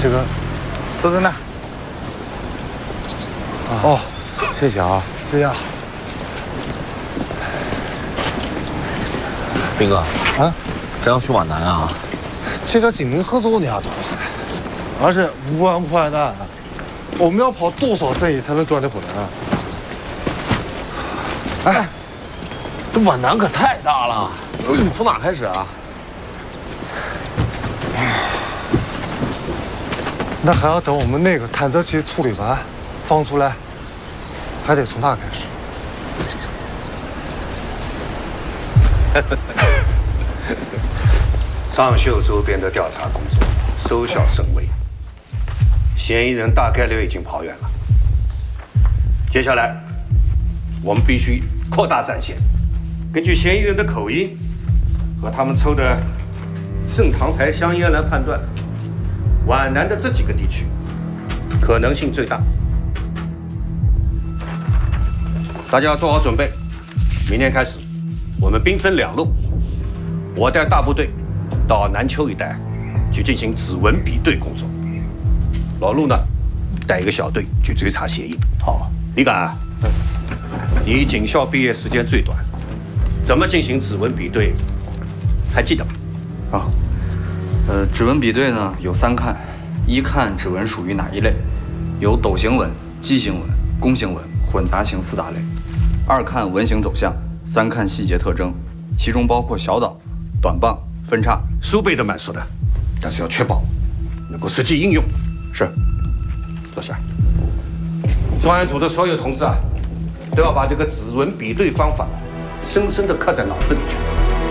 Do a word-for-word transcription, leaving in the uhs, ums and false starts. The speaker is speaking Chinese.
这个收在那儿。 哦，谢谢啊，这样。 兵哥啊， 真要去皖南啊？ 这个精明合作你丫头，而且五万块的，我们要跑多少生意才能赚得回来啊？哎， 这皖南可太大了，从哪开始啊？ 那还要等我们那个探测器处理完，放出来，还得从那开始。 上秀周边的调查工作收效甚微，嫌疑人大概率已经跑远了。接下来，我们必须扩大战线，根据嫌疑人的口音和他们抽的盛唐牌香烟来判断，皖南的这几个地区可能性最大。大家要做好准备，明天开始，我们兵分两路，我带大部队到南丘一带去进行指纹比对工作，老陆呢带一个小队去追查协议。好，李敢啊，你警校毕业时间最短，怎么进行指纹比对，还记得吗？ 啊，呃，指纹比对呢有三看：一看指纹属于哪一类，有斗形纹、畸形纹、弓形纹、混杂型四大类；二看纹型走向；三看细节特征，其中包括小岛、短棒、分叉。 书背得蛮熟的，但是要确保能够实际应用。 是， 坐下。专案组的所有同志啊，都要把这个指纹比对方法深深地刻在脑子里去。